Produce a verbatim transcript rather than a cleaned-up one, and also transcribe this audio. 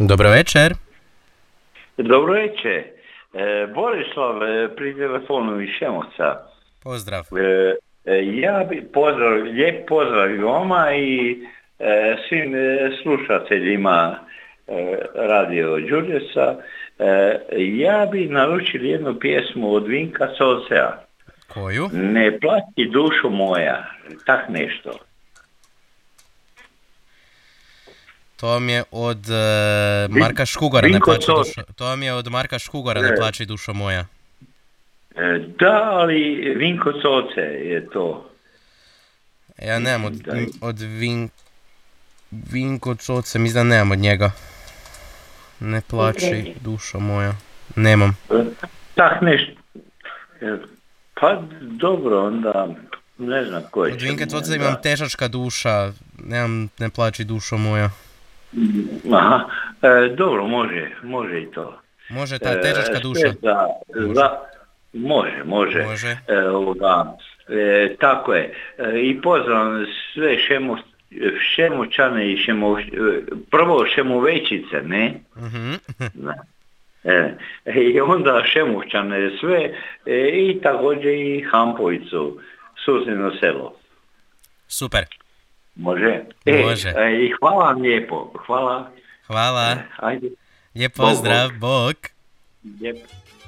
Dobro večer. Dobro večer. E, Borislav e, pri telefonu iz Šemovca. Pozdrav. E, e, ja bi pozdrav, lijep pozdrav i vama i e, svim e, slušateljima e, Radio Đurđevca. E, ja bi naručio jednu pjesmu od Vinka Socea. Koju? Ne plati dušo moja, tak nešto. To vam je od uh, Marka Škugora, ne plaći dušo. To vam je od Marka Škugora, ne plaći dušo moja. E, da, ali Vinko Soce je to. Ja nemam od, od Vin, Vinko Coce, mislim da nemam od njega. Ne plaći dušo moja. Nemam. Tak nešto. Pa dobro, onda ne znam koje. Od Vinke Coce imam Težačka duša, nemam Ne plaći dušo moja. Aha, e, dobro, može, može i to. Može ta Težačka duša? Da, za, može, može. Može. E, ovoga, e, tako je. E, I pozdrav sve šemo, šemočane i šemo, prvo šemovećice, ne? Uh-huh. E, I onda šemovčane sve e, i također i Hampovicu, susjedno selo. Super. Može? E, Može. E, I hvala vam lijepo. Hvala. Hvala. E, ajde. Lijep pozdrav, bok. Lijep.